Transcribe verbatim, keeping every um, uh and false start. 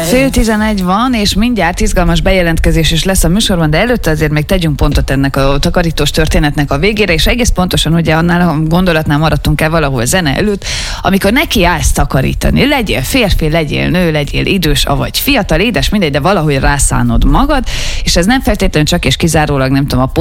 Fél tizenegy van, és mindjárt izgalmas bejelentkezés is lesz a műsorban, de előtte azért még tegyünk pontot ennek a takarítós történetnek a végére, és egész pontosan ugye annál a gondolatnál maradtunk el valahol zene előtt, amikor neki állsz takarítani. Legyél férfi, legyél nő, legyél idős, avagy fiatal, édes, mindegy, de valahogy rászánod magad, és ez nem feltétlenül csak és kizárólag, nem tudom, a